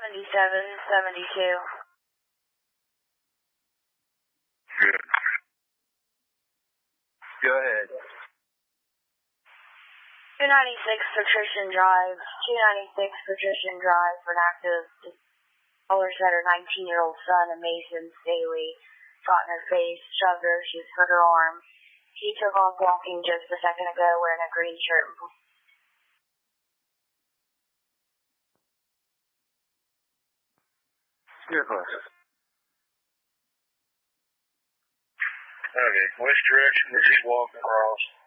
7772. Good. Go ahead. 296 Patrician Drive. 296 Patrician Drive for an active Dollar Setter 19-year-old son of Mason Staley. Shot in her face, shoved her, she was hurt her arm. He took off walking just a second ago wearing a green shirt. Good one. Okay, which direction was he walking across?